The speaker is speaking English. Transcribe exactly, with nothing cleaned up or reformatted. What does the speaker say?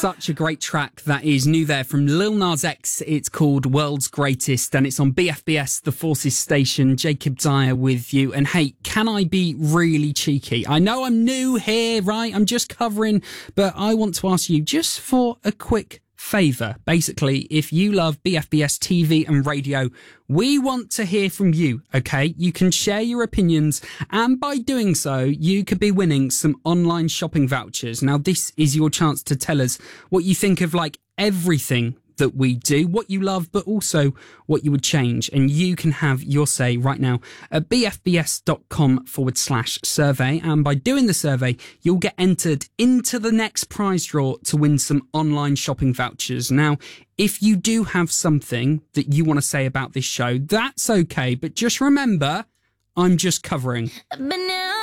such a great track that is new there from Lil Nas X. It's called World's Greatest, and it's on B F B S, The Forces Station. Jacob Dyer with you. And hey, can I be really cheeky? I know I'm new here, right? I'm just covering, but I want to ask you just for a quick favour. Basically, if you love B F B S T V and radio, we want to hear from you, okay? You can share your opinions, and by doing so, you could be winning some online shopping vouchers. Now, this is your chance to tell us what you think of, like, everything that we do, what you love, but also what you would change. And you can have your say right now at bfbs.com forward slash survey. And by doing the survey, you'll get entered into the next prize draw to win some online shopping vouchers. Now, if you do have something that you want to say about this show, that's okay. But just remember, I'm just covering. But now